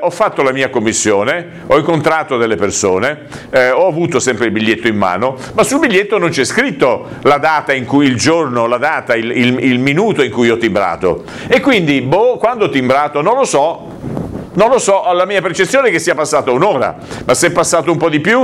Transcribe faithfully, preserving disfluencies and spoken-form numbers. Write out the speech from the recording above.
ho fatto la mia commissione, ho incontrato delle persone, eh, ho avuto sempre il biglietto in mano, ma sul biglietto non c'è scritto la data in cui, il giorno, la data, il, il, il minuto in cui ho timbrato. E quindi, boh, quando ho timbrato non lo so, non lo so, ho la mia percezione è che sia passata un'ora, ma se è passato un po' di più